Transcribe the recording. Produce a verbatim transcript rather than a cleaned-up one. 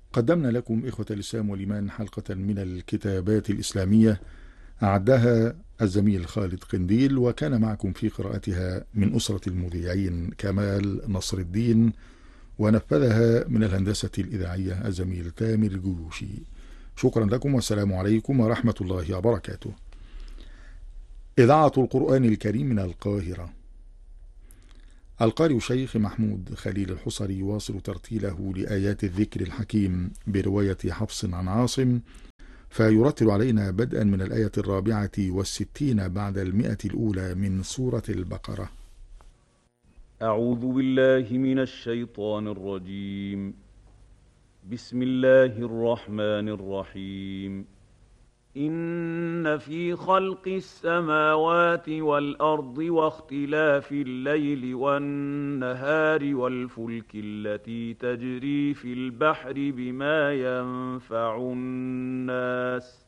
قدمنا لكم إخوة الإسلام والإيمان حلقة من الكتابات الإسلامية أعدها الزميل خالد قنديل، وكان معكم في قراءتها من أسرة المذيعين كمال نصر الدين، ونفذها من الهندسة الإذاعية الزميل تامر جيوشي. شكرا لكم والسلام عليكم ورحمة الله وبركاته. إذاعة القرآن الكريم من القاهرة. القارئ شيخ محمود خليل الحصري يواصل ترتيله لآيات الذكر الحكيم برواية حفص عن عاصم، فيرتل علينا بدءا من الآية الرابعة والستين بعد المئة الأولى من سورة البقرة. أعوذ بالله من الشيطان الرجيم. بسم الله الرحمن الرحيم. إن في خلق السماوات والأرض واختلاف الليل والنهار والفلك التي تجري في البحر بما ينفع الناس